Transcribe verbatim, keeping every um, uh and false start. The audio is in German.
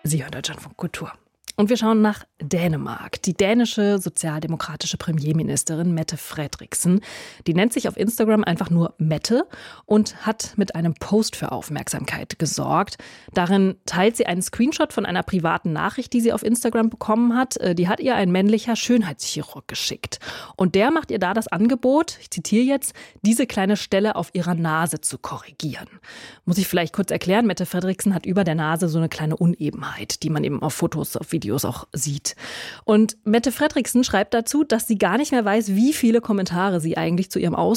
Sie hören Deutschlandfunk Kultur. Und wir schauen nach Dänemark. Die dänische sozialdemokratische Premierministerin Mette Frederiksen, die nennt sich auf Instagram einfach nur Mette und hat mit einem Post für Aufmerksamkeit gesorgt. Darin teilt sie einen Screenshot von einer privaten Nachricht, die sie auf Instagram bekommen hat. Die hat ihr ein männlicher Schönheitschirurg geschickt. Und der macht ihr da das Angebot, ich zitiere jetzt, diese kleine Stelle auf ihrer Nase zu korrigieren. Muss ich vielleicht kurz erklären, Mette Frederiksen hat über der Nase so eine kleine Unebenheit, die man eben auf Fotos, auf Videos auch sieht. Und Mette Frederiksen schreibt dazu, dass sie gar nicht mehr weiß, wie viele Kommentare sie eigentlich zu ihrem Aus